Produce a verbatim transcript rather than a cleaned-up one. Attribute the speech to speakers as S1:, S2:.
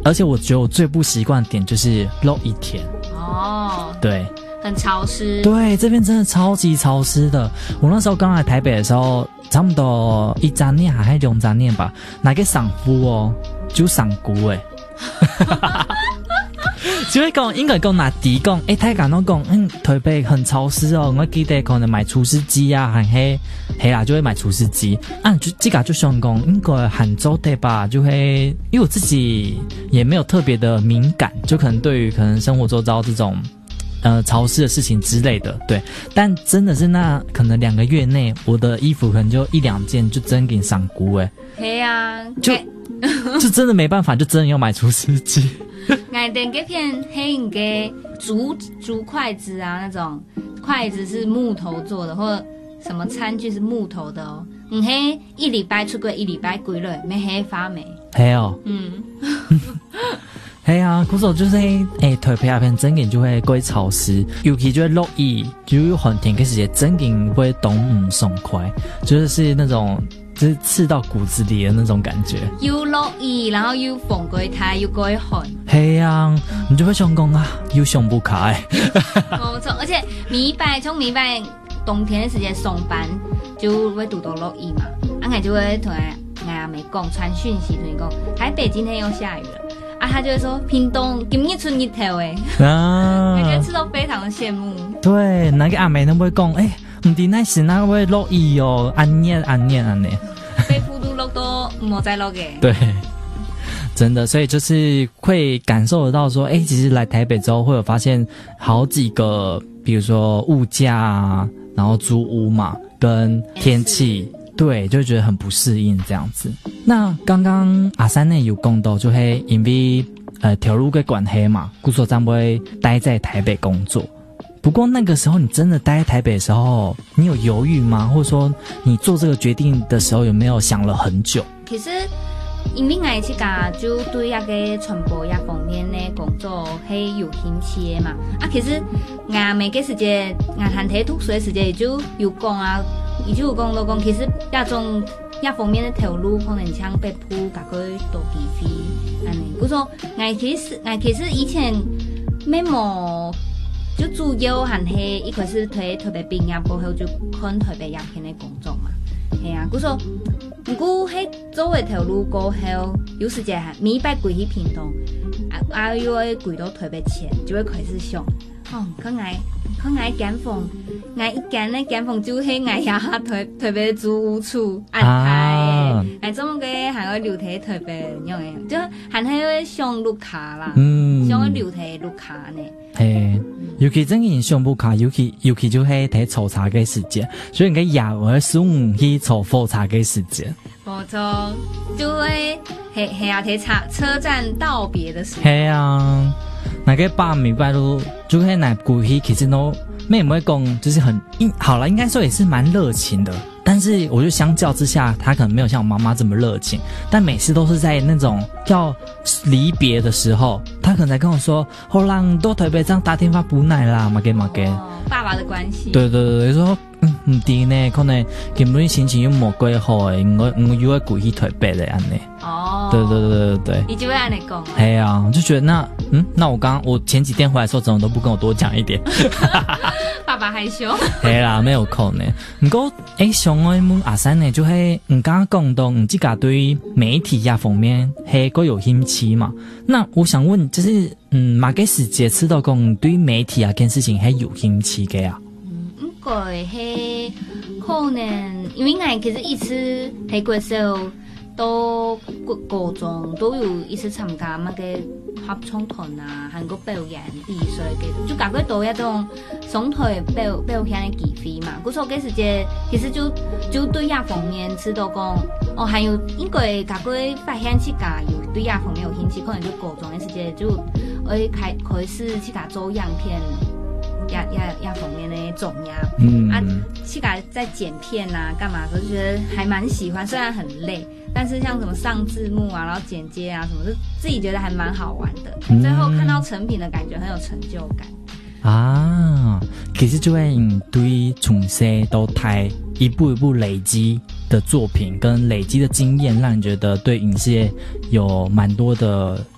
S1: 而且我觉得我最不习惯的点就是落一天
S2: 哦，
S1: 对，
S2: 很潮湿。
S1: 对，这边真的超级潮湿的。我那时候刚来台北的时候，差不多一张念还是两张念吧，那个上夫哦，就上姑诶。就會講應該講拿地講，誒睇緊都講，嗯台北很潮濕哦，我記得可能買除濕機啊，還係係啦就會買除濕機，啊就這個就想講應該很周的吧，就會因為我自己也沒有特別的敏感，就可能對於可能生活周遭這種呃潮濕的事情之類的，對，但真的是那可能兩個月內，我的衣服可能就一兩件就真給上菇誒，
S2: 係啊，
S1: 就就真的沒辦法，就真的要買除濕機。
S2: 外電嗰片黑影嘅竹竹筷子啊，那種筷子是木頭做的，或者什麼餐具是木頭的哦。唔係一禮拜出櫃，一禮拜歸落，沒黑發霉。
S1: 係哦，
S2: 嗯，
S1: 係啊，嗰時候就是誒、欸、台北那邊真嘅就會過潮濕，尤其就會落雨，就有寒天嘅時節真嘅會凍唔爽快，就是那種。就是刺到骨子裡的那種感覺，
S2: 又落雨，然後又風過太，又過寒。
S1: 係啊，你就會想講啊，又想不開。
S2: 冇錯，而且禮拜從禮拜冬天的時間上班，就會拄到落雨嘛，啊，我就會同我阿妹講傳訊息同你講，台北今天又下雨了，啊，他就會說屏東今日出日頭誒，啊，我覺得吃到非常的羨慕。
S1: 對，那個阿妹都會講，誒、欸。唔知那時那會落雨哦，暗念暗念暗念，
S2: 北部都落到冇再落嘅。
S1: 對，真的，所以就是會感受得到說，哎，其實來台北之後會有發現好幾個，比如說物價啊，然後租屋嘛，跟天氣，對，就會覺得很不適應這樣子。那剛剛阿三呢有講到，就係因為呃條路嘅關係嘛，故所將會待在台北工作。不過那個時候你真的待在台北的時候，你有猶豫嗎？或者說你做這個決定的時候有沒有想了很久？
S2: 其實因為我自家就對那個傳播那方面的工作係有興趣的嘛。啊，其實我每個時間我談睇讀書的時間，也就有講啊，也就有講到講，其實那種那方面的條路可能像北部嗰個多機會，安尼。故說我其實我其實以前沒冇。就主要還係一開始睇台北畢業過後就看台北鴉片的工作嘛，係啊，佢說如果喺做一條路過後，有時間係每拜歸去屏東，啊啊又會歸到台北前，就會開始想，哦，佢愛佢愛揀房，愛一揀咧揀房就係愛下台台北租屋處安排，愛怎麼嘅還會留喺台北用嘅，就還係會上路卡啦，嗯，上會留喺路卡呢。
S1: 嘿，尤其真嘅上不卡，尤其尤其就係睇抽查嘅時間，所以你嘅廿二十五去抽複查嘅時間。
S2: 冇錯，就會係係啊睇車車站道別的時候。
S1: 係啊，那個八米八路就係那過去，其實都妹妹講就是很應好了，應該說也是蠻熱情的。但是我覺得相較之下，他可能沒有像我媽媽這麼熱情。但每次都是在那種要離別的時候，他可能才跟我說：“好啦，到台北這樣打電話補奶啦，嘛給嘛給。”
S2: 爸爸的關係。
S1: 對對對，說嗯唔掂呢，可能根本心情又冇幾好誒，我我又要過去台北的安尼。哦。對對對對對。你
S2: 就會安尼講。
S1: 係啊，我就覺得那嗯，那我剛我前幾天回來的時候，怎麼都不跟我多講一點。
S2: 爸爸害羞。
S1: 係啦，沒有空呢。不過誒，上我問阿三呢，就係唔剛剛講到唔自家對媒體呀方面係個有興趣嘛？那我想問，就是嗯，哪個時節知道講對媒體啊件事情係有興趣嘅啊？
S2: 嗯，應該係可能因為我其實一直喺嗰時候都高中都有一次參加乜嘅合唱團啊，韓國表演比賽嘅，就感覺到一種上台表表演嘅機會嘛。嗰時候嘅時間其實就就對那方面知道講，哦，還有應該感覺發現自家有對那方面有興趣，可能就高中嘅時間就會開開始自家做樣片。呀呀呀方面的種呀，嗯啊，自己在剪片啊，幹嘛的，就覺得還蠻喜歡，雖然很累，但是像什麼上字幕啊，然後剪接啊，什麼，就自己覺得還蠻好玩的。嗯、最後看到成品的感覺很有成就感。
S1: 啊，其實就會對從細到大一步一步累積的作品跟累積的經驗，讓你覺得對影視業有蠻多的